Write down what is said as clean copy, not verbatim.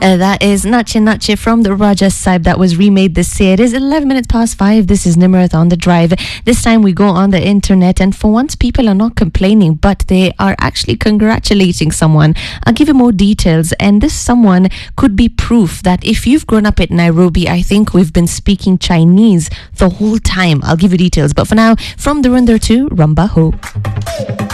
That is Nache Nache from the Raja Saib that was remade this year. It is 11 minutes past 5. This is Nimrath on the Drive. This time we go on the internet, and for once people are not complaining, but they are actually congratulating someone. I'll give you more details, and this someone could be proof that if you've grown up in Nairobi, I think we've been speaking Chinese the whole time. I'll give you details, but for now, from Dhurandhar to Ramba Ho.